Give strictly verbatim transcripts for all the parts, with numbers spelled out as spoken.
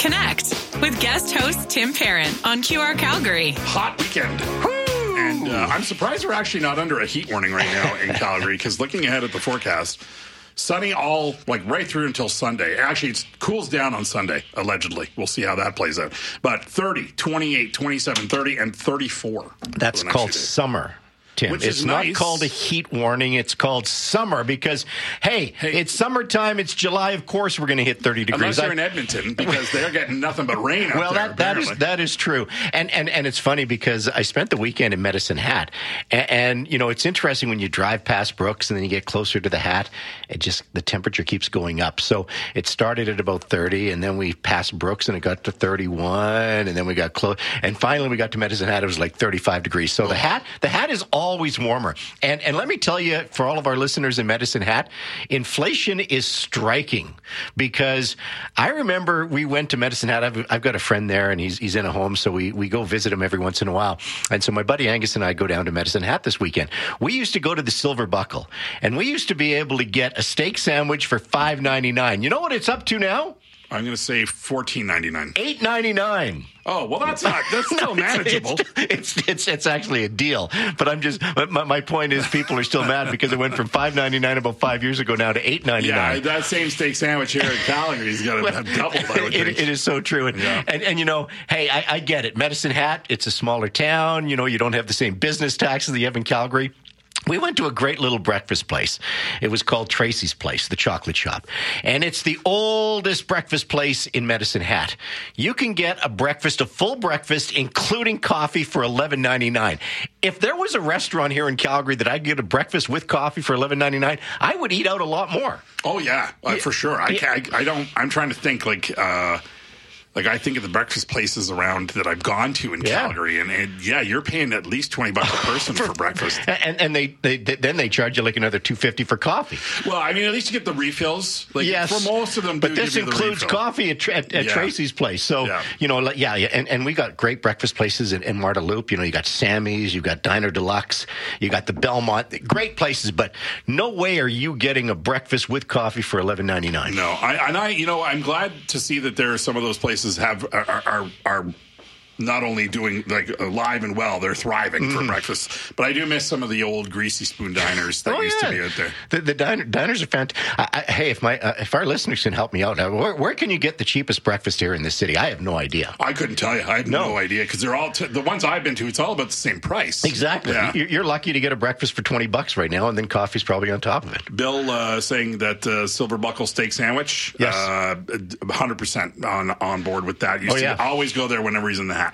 Connect with guest host Tim Parent on Q R Calgary. Hot weekend. And uh, I'm surprised we're actually not under a heat warning right now in Calgary, because looking ahead at the forecast, sunny all, like, right through until Sunday. Actually, it cools down on Sunday, allegedly. We'll see how that plays out. But thirty, twenty-eight, twenty-seven, thirty, and thirty-four. That's called summer. Tim. Which it's is not nice. called a heat warning. It's called summer because, hey, Hey. it's summertime. It's July. Of course, we're going to hit thirty degrees. Unless you're I- in Edmonton, because they're getting nothing but rain out well, there, that, that is apparently. that is true, and and and it's funny because I spent the weekend in Medicine Hat, and, and you know it's interesting when you drive past Brooks and then you get closer to the Hat, it just the temperature keeps going up. So it started at about thirty, and then we passed Brooks and it got to thirty-one, and then we got close, and finally we got to Medicine Hat. It was like thirty-five degrees. So the Hat the Hat is always warmer, and and let me tell you, for all of our listeners in Medicine Hat, inflation is striking because I remember we went to Medicine Hat. I've, I've got a friend there, and he's he's in a home, so we, we go visit him every once in a while. And so my buddy Angus and I go down to Medicine Hat this weekend. We used to go to the Silver Buckle, and we used to be able to get a steak sandwich for five ninety-nine. You know what it's up to now? I'm going to say fourteen ninety-nine. eight ninety-nine. Oh, well, that's not, that's still No, it's- manageable. It's, it's it's it's actually a deal, but I'm just my, my point is people are still mad because it went from five ninety-nine about five years ago now to eight Yeah, ninety-nine. that same steak sandwich here in Calgary is going to have doubled, I would It, think. it is so true, and, Yeah. and and you know, hey, I, I get it. Medicine Hat, it's a smaller town. You know, you don't have the same business taxes that you have in Calgary. We went to a great little breakfast place. It was called Tracy's Place, the chocolate shop. And it's the oldest breakfast place in Medicine Hat. You can get a breakfast, a full breakfast, including coffee for eleven ninety-nine. If there was a restaurant here in Calgary that I'd get a breakfast with coffee for eleven ninety-nine, I would eat out a lot more. Oh, yeah, uh, for sure. I, can't, I, I don't, I'm trying to think, like, uh, like I think of the breakfast places around that I've gone to in Yeah. Calgary, and, and yeah, you're paying at least twenty bucks a person for breakfast. And and they, they then they charge you like another two fifty for coffee. Well, I mean, at least you get the refills. Like, Yes, for most of them, but do this give you the includes refill. coffee at, at, at Yeah. Tracy's Place. So Yeah. you know, like, yeah, yeah, and, and we got great breakfast places in, in Marta Loop. You know, you got Sammy's, you got Diner Deluxe, you got the Belmont, great places. But no way are you getting a breakfast with coffee for eleven ninety nine. No, I, and I, you know, I'm glad to see that there are some of those places have are are, are not only doing like alive and well, they're thriving Mm-hmm. for breakfast. But I do miss some of the old greasy spoon diners that Oh, used yeah. to be out there. The, the diner, diners are fantastic. Hey, if my uh, if our listeners can help me out, uh, where, where can you get the cheapest breakfast here in this city? I have no idea. I couldn't tell you. I have no, No. idea because they're all t- the ones I've been to. It's all about the same price. Exactly. Yeah. You- You're lucky to get a breakfast for twenty bucks right now, and then coffee's probably on top of it. Bill uh, saying that uh, Silver Buckle steak sandwich. Yes. uh, one hundred percent on on board with that. You Oh, see, yeah. always go there whenever he's in the hat.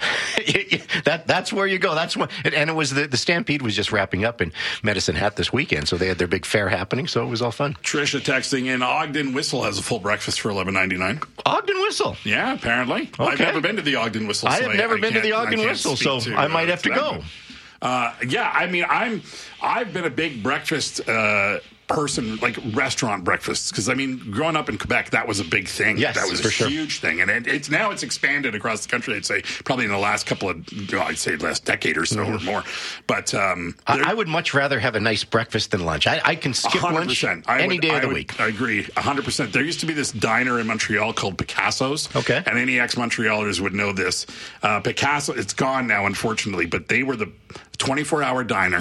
that that's where you go. That's what, and it was the, the Stampede was just wrapping up in Medicine Hat this weekend, so they had their big fair happening. So it was all fun. Trisha texting in, Ogden Whistle has a full breakfast for eleven ninety-nine. Ogden Whistle. Yeah, apparently. I've Okay. never been to the Ogden Whistle. I so have never been to can't- the I Ogden can't Whistle, speak so to, I might uh, have to that. go. Uh, yeah, I mean, I'm I've been a big breakfast uh, person, like restaurant breakfasts, because I mean, growing up in Quebec, that was a big thing. Yes, that was for a sure. huge thing, and it, it's now it's expanded across the country. I'd say probably in the last couple of, you know, I'd say last decade or so or more. But um, I, I would much rather have a nice breakfast than lunch. I, I can skip one hundred lunch percent. I any would- day of I the would- week. I agree, one hundred percent. There used to be this diner in Montreal called Picasso's. Okay. And any ex-Montrealers would know this. Uh, Picasso, it's gone now, unfortunately, but they were the twenty-four hour diner.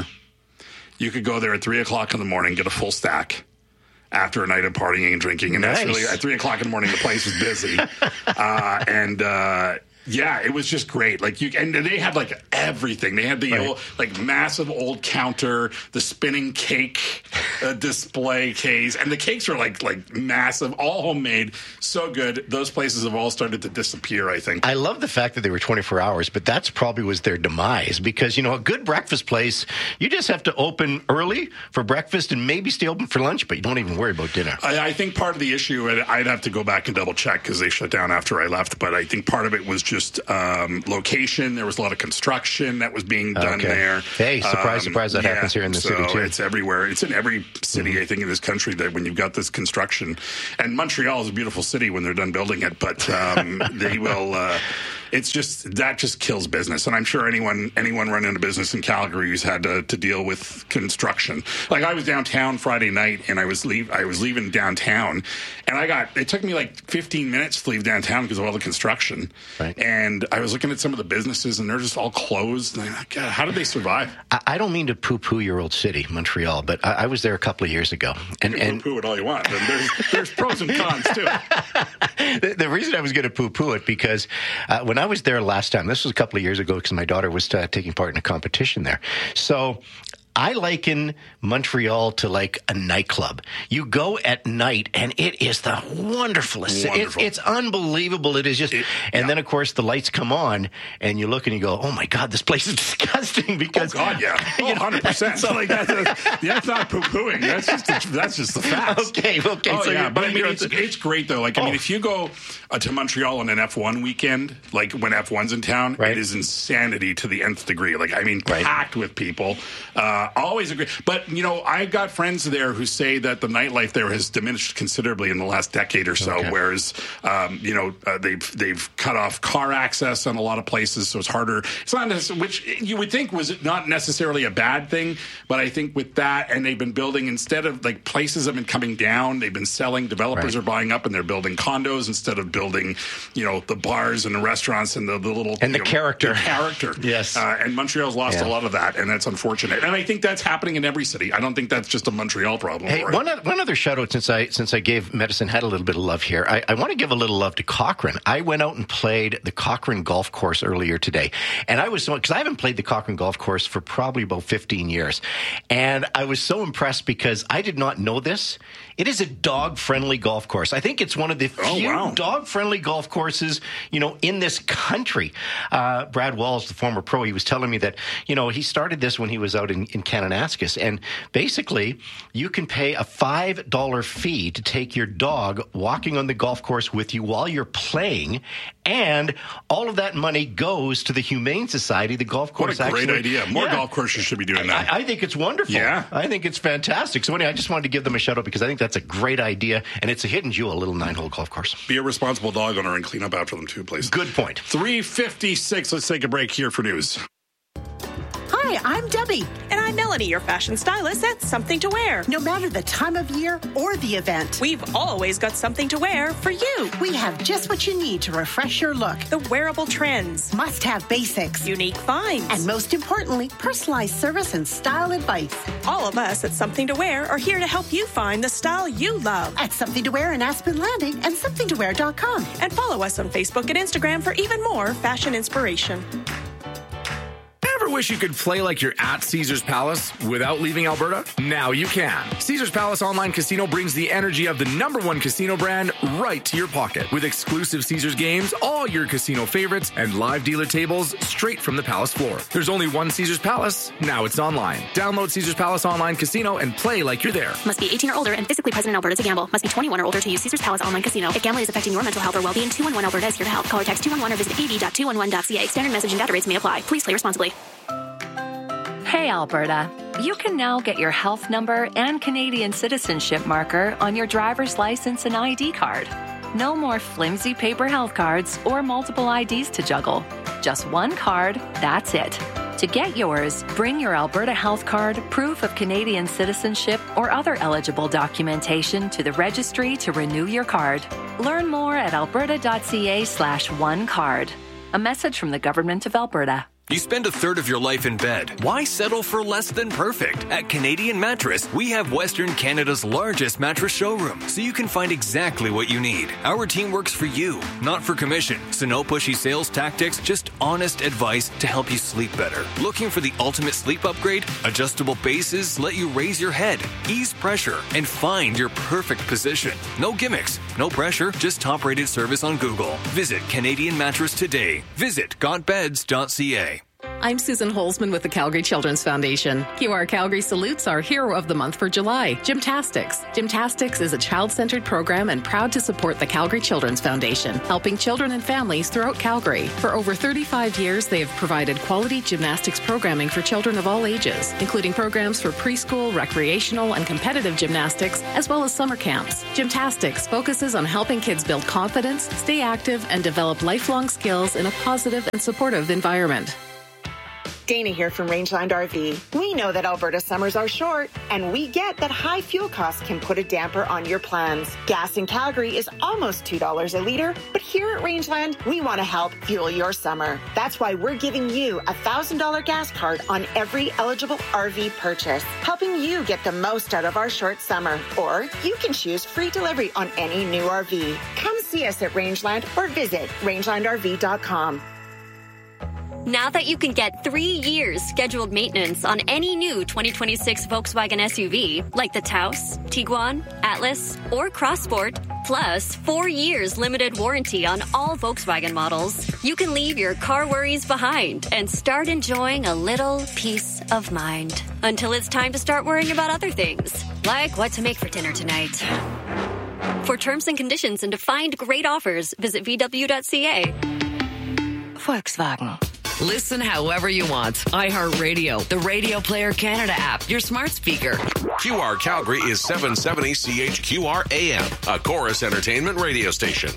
You could go there at three o'clock in the morning, get a full stack after a night of partying and drinking. And Nice. that's really, at three o'clock in the morning, the place was busy. uh, and, uh, yeah, it was just great. Like you, and they had like everything. They had the Right. old, like massive old counter, the spinning cake uh, display case, and the cakes were like like massive, all homemade, so good. Those places have all started to disappear, I think. I love the fact that they were twenty-four hours, but that's probably was their demise because, you know, a good breakfast place, you just have to open early for breakfast and maybe stay open for lunch, but you don't even worry about dinner. I, I think part of the issue, and I'd have to go back and double check because they shut down after I left, but I think part of it was just um, location. There was a lot of construction that was being done Okay. there. Hey, surprise, surprise, that happens here in the so city, too. It's everywhere. It's in every city, I think, in this country that when you've got this construction. And Montreal is a beautiful city when they're done building it, but um, they will... Uh, it's just that just kills business. And I'm sure anyone anyone running a business in Calgary who's had to, to deal with construction. Like I was downtown Friday night, and I was leave I was leaving downtown, and I got it took me like fifteen minutes to leave downtown because of all the construction. Right. And I was looking at some of the businesses, and they're just all closed. And I'm like, God, how did they survive? I, I don't mean to poo-poo your old city, Montreal, but I, I was there a couple of years ago. And, you can and poo-poo it all you want. And there's, there's pros and cons, too. the, the reason I was going to poo-poo it, because uh, when I was there last time, this was a couple of years ago because my daughter was uh, taking part in a competition there. So I liken Montreal to like a nightclub. You go at night, and it is the wonderfulest. Wonderful. It, it's unbelievable. It is just, it, and yeah. then of course the lights come on, and you look and you go, "Oh my God, this place is disgusting." Because oh God, yeah, oh, one hundred percent. So like that's, a, that's not poo-pooing. That's just a, that's just the facts. Okay, okay. Oh so yeah, you're, but I mean, you're it's, it's great though. Like I oh. mean, if you go uh, to Montreal on an F one weekend, like when F one's in town, right. it is insanity to the nth degree. Like I mean, right. packed with people. Uh, always agree. But, you know, I've got friends there who say that the nightlife there has diminished considerably in the last decade or so, okay. whereas, um, you know, uh, they've they've cut off car access in a lot of places, so it's harder. It's not necessarily, which you would think was not necessarily a bad thing, but I think with that, and they've been building, instead of, like, places have been coming down, they've been selling, developers right. are buying up, and they're building condos instead of building, you know, the bars and the restaurants and the, the little... And the you know, character. The character. Yes. Uh, and Montreal's lost yeah. a lot of that, and that's unfortunate. And I think that's happening in every city. I don't think that's just a Montreal problem. Hey, one, one other shout out since I since I gave Medicine Hat a little bit of love here. I, I want to give a little love to Cochrane. I went out and played the Cochrane Golf Course earlier today, and I was so because I haven't played the Cochrane Golf Course for probably about fifteen years, and I was so impressed because I did not know this. It is a dog-friendly golf course. I think it's one of the few oh, wow. dog-friendly golf courses, you know, in this country. Uh, Brad Walls, the former pro, he was telling me that, you know, he started this when he was out in, in Kananaskis. And basically, you can pay a five dollars fee to take your dog walking on the golf course with you while you're playing. And all of that money goes to the Humane Society. The golf course What a great actually, idea. More yeah. golf courses should be doing that. I, I think it's wonderful. Yeah. I think it's fantastic. So anyway, I just wanted to give them a shout out because I think that's a great idea, and it's a hidden jewel, a little nine-hole golf course. Be a responsible dog owner and clean up after them too, please. Good point. three fifty-six. Let's take a break here for news. Hi, I'm Debbie. And I'm Melanie, your fashion stylist at Something to Wear. No matter the time of year or the event, We've always got something to wear for you. we have just what you need to refresh your look. The wearable trends, Must-have basics. unique finds. And most importantly, personalized service and style advice. all of us at Something to Wear are here to help you find the style you love. At Something to Wear in Aspen Landing and something to wear dot com. And follow us on Facebook and Instagram for even more fashion inspiration. Ever wish you could play like you're at Caesars Palace without leaving Alberta? Now you can. Caesars Palace Online Casino brings the energy of the number one casino brand right to your pocket. With exclusive Caesars games, all your casino favorites, and live dealer tables straight from the Palace floor. There's only one Caesars Palace. Now it's online. Download Caesars Palace Online Casino and play like you're there. Must be eighteen or older and physically present in Alberta to gamble. Must be twenty-one or older to use Caesars Palace Online Casino. If gambling is affecting your mental health or well-being, two one one Alberta is here to help. Call or text two one one or visit a v dot two one one dot c a. Standard message and data rates may apply. Please play responsibly. Hey, Alberta. You can now get your health number and Canadian citizenship marker on your driver's license and I D card. No more flimsy paper health cards or multiple I Ds to juggle. Just one card, that's it. To get yours, bring your Alberta health card, proof of Canadian citizenship, or other eligible documentation to the registry to renew your card. Learn more at alberta.ca slash one card. A message from the Government of Alberta. You spend a third of your life in bed. Why settle for less than perfect? At Canadian Mattress, we have Western Canada's largest mattress showroom, so you can find exactly what you need. Our team works for you, not for commission. So no pushy sales tactics, just honest advice to help you sleep better. Looking for the ultimate sleep upgrade? Adjustable bases let you raise your head, ease pressure, and find your perfect position. No gimmicks, no pressure, just top-rated service on Google. Visit Canadian Mattress today. Visit got beds dot c a. I'm Susan Holzman with the Calgary Children's Foundation. Q R Calgary salutes our hero of the month for July, Gymtastics. Gymtastics is a child-centered program and proud to support the Calgary Children's Foundation, helping children and families throughout Calgary. For over thirty-five years, they have provided quality gymnastics programming for children of all ages, including programs for preschool, recreational, and competitive gymnastics, as well as summer camps. Gymtastics focuses on helping kids build confidence, stay active, and develop lifelong skills in a positive and supportive environment. Dana here from Rangeland R V. We know that Alberta summers are short, and we get that high fuel costs can put a damper on your plans. Gas in Calgary is almost two dollars a litre, but here at Rangeland, we want to help fuel your summer. That's why we're giving you a one thousand dollars gas card on every eligible R V purchase, helping you get the most out of our short summer. Or you can choose free delivery on any new R V. Come see us at Rangeland or visit rangeland r v dot com. Now that you can get three years scheduled maintenance on any new twenty twenty-six Volkswagen S U V, like the Taos, Tiguan, Atlas, or Crossport, plus four years limited warranty on all Volkswagen models, you can leave your car worries behind and start enjoying a little peace of mind. Until it's time to start worrying about other things, like what to make for dinner tonight. For terms and conditions and to find great offers, visit v w dot c a. Volkswagen. Listen however you want. iHeartRadio, the Radio Player Canada app, your smart speaker. Q R Calgary is seven seventy C H Q R A M, a Chorus Entertainment radio station.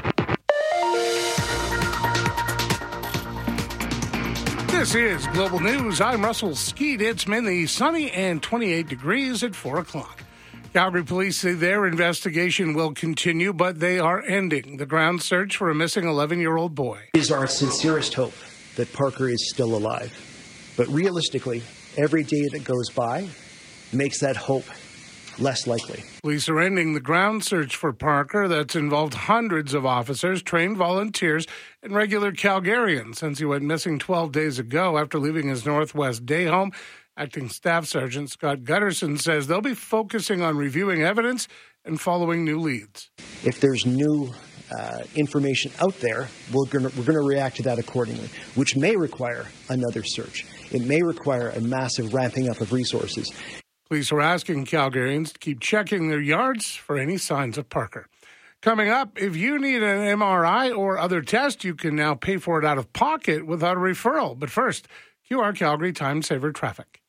This is Global News. I'm Russell Skeet. It's mainly sunny and twenty-eight degrees at four o'clock. Calgary police say their investigation will continue, but they are ending the ground search for a missing eleven-year-old boy. It is our sincerest hope that Parker is still alive. But realistically, every day that goes by makes that hope less likely. Police are ending the ground search for Parker that's involved hundreds of officers, trained volunteers, and regular Calgarians since he went missing twelve days ago after leaving his Northwest day home. Acting Staff Sergeant Scott Gutterson says they'll be focusing on reviewing evidence and following new leads. If there's new uh, information out there, we're going we're going to react to that accordingly, which may require another search. It may require a massive ramping up of resources. Police are asking Calgarians to keep checking their yards for any signs of Parker. Coming up, if you need an M R I or other test, you can now pay for it out of pocket without a referral. But first, Q R Calgary Time Saver Traffic.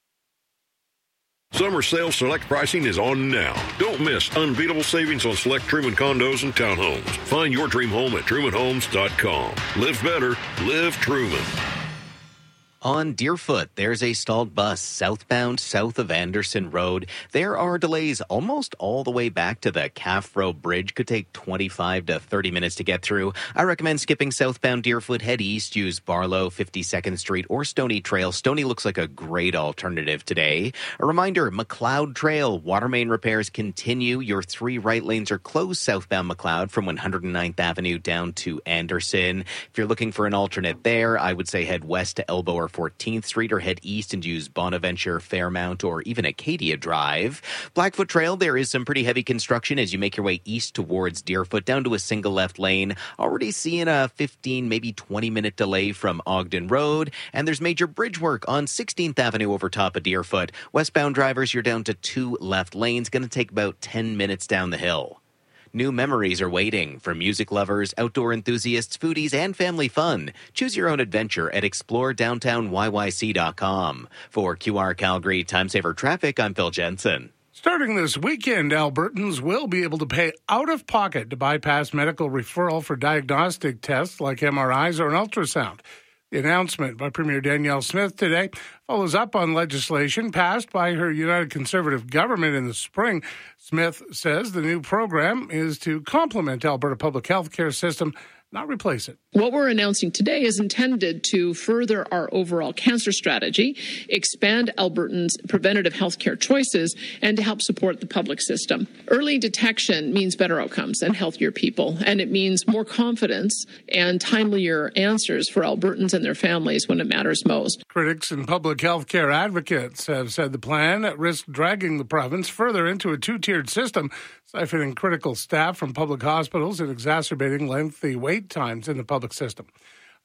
Summer sale select pricing is on now. Don't miss unbeatable savings on select Truman condos and townhomes. Find your dream home at truman homes dot com. Live better. Live Truman. On Deerfoot, there's a stalled bus southbound south of Anderson Road. There are delays almost all the way back to the Calf Row Bridge. Could take twenty-five to thirty minutes to get through. I recommend skipping southbound Deerfoot. Head east, use Barlow, fifty-second Street, or Stony Trail. Stony looks like a great alternative today. A reminder, McLeod Trail, water main repairs continue. Your three right lanes are closed southbound McLeod from one hundred ninth Avenue down to Anderson. If you're looking for an alternate there, I would say head west to Elbow or fourteenth Street, or head east and use Bonaventure, Fairmount, or even Acadia Drive. Blackfoot Trail, there is some pretty heavy construction as you make your way east towards Deerfoot, down to a single left lane. Already seeing a fifteen, maybe twenty minute delay from Ogden Road, and there's major bridge work on sixteenth Avenue over top of Deerfoot. Westbound drivers, you're down to two left lanes, going to take about ten minutes down the hill. New memories are waiting for music lovers, outdoor enthusiasts, foodies, and family fun. Choose your own adventure at explore downtown y y c dot com. For Q R Calgary Time Saver Traffic, I'm Phil Jensen. Starting this weekend, Albertans will be able to pay out of pocket to bypass medical referral for diagnostic tests like M R Is or an ultrasound. The announcement by Premier Danielle Smith today follows up on legislation passed by her United Conservative government in the spring. Smith says the new program is to complement Alberta public health care system, not replace it. What we're announcing today is intended to further our overall cancer strategy, expand Albertans' preventative health care choices, and to help support the public system. Early detection means better outcomes and healthier people, and it means more confidence and timelier answers for Albertans and their families when it matters most. Critics and public health care advocates have said the plan risks dragging the province further into a two-tiered system, siphoning critical staff from public hospitals and exacerbating lengthy wait times in the public system.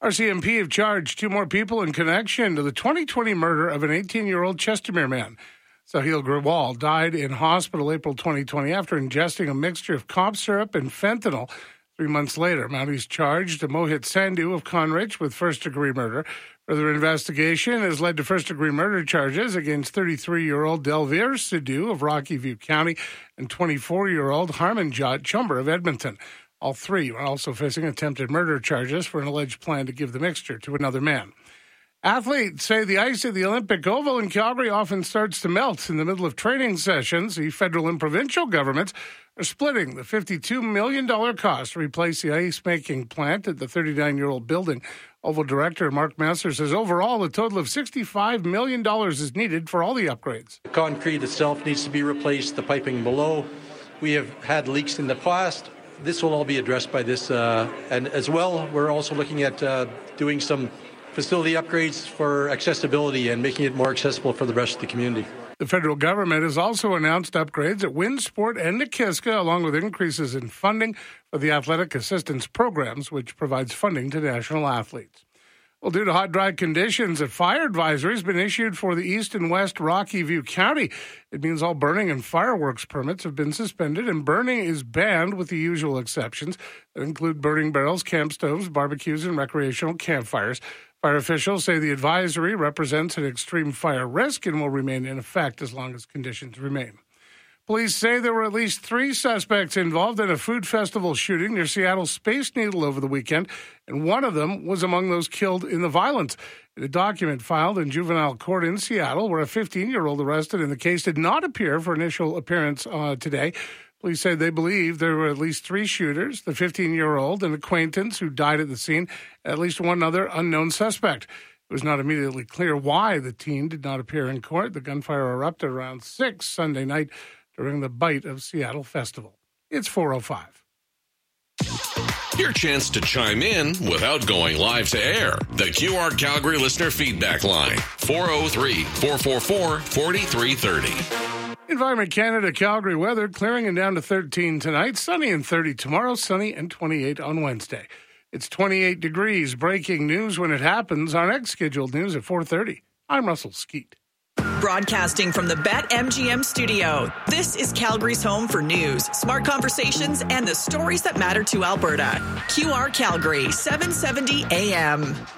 R C M P have charged two more people in connection to the twenty twenty murder of an eighteen-year-old Chestermere man. Sahil Grewal died in hospital April twenty twenty after ingesting a mixture of cough syrup and fentanyl. Three months later, Mounties charged Mohit Sandhu of Conrich with first-degree murder. Further investigation has led to first-degree murder charges against thirty-three-year-old Delvir Sidhu of Rocky View County and twenty-four-year-old Harmanjot Chumber of Edmonton. All three are also facing attempted murder charges for an alleged plan to give the mixture to another man. Athletes say the ice at the Olympic Oval in Calgary often starts to melt in the middle of training sessions. The federal and provincial governments are splitting the fifty-two million dollars cost to replace the ice-making plant at the thirty-nine-year-old building. Oval Director Mark Messer says overall a total of sixty-five million dollars is needed for all the upgrades. The concrete itself needs to be replaced, the piping below. We have had leaks in the past. This will all be addressed by this. Uh, and as well, we're also looking at uh, doing some facility upgrades for accessibility and making it more accessible for the rest of the community. The federal government has also announced upgrades at Winsport and Nikiska, along with increases in funding for the athletic assistance programs, which provides funding to national athletes. Well, due to hot, dry conditions, a fire advisory has been issued for the east and west Rocky View County. It means all burning and fireworks permits have been suspended, and burning is banned with the usual exceptions that include burning barrels, camp stoves, barbecues, and recreational campfires. Fire officials say the advisory represents an extreme fire risk and will remain in effect as long as conditions remain. Police say there were at least three suspects involved in a food festival shooting near Seattle Space Needle over the weekend, and one of them was among those killed in the violence. In a document filed in juvenile court in Seattle, where a fifteen-year-old arrested in the case did not appear for initial appearance uh, today, police say they believe there were at least three shooters, the fifteen-year-old, an acquaintance who died at the scene, and at least one other unknown suspect. It was not immediately clear why the teen did not appear in court. The gunfire erupted around six Sunday night during the Bite of Seattle Festival. It's four oh five. Your chance to chime in without going live to air. The Q R Calgary listener feedback line, four oh three, four four four, four three three oh. Environment Canada Calgary weather, clearing and down to thirteen tonight, sunny and thirty tomorrow, sunny and twenty-eight on Wednesday. It's twenty-eight degrees. Breaking news when it happens. Our next scheduled news at four thirty. I'm Russell Skeet. Broadcasting from the BetMGM studio, this is Calgary's home for news, smart conversations, and the stories that matter to Alberta. Q R Calgary, seven seventy A M.